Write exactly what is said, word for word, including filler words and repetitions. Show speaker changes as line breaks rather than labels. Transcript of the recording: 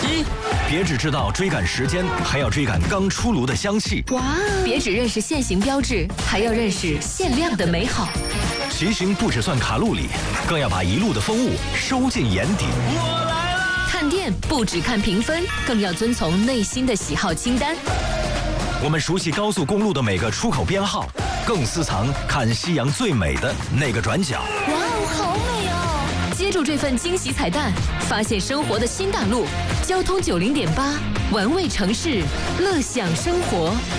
机。别只知道追赶时间，还要追赶刚出炉的香气。
哇！别只认识限行标志，还要认识限量的美好。
骑行不只算卡路里，更要把一路的风物收进眼底。
我来啦！
看店不只看评分，更要遵从内心的喜好清单。
我们熟悉高速公路的每个出口编号，更私藏看夕阳最美的那个转角。
哇哦，好美哦！接住这份惊喜彩蛋，发现生活的新大陆。交通九零点八，玩味城市，乐享生活。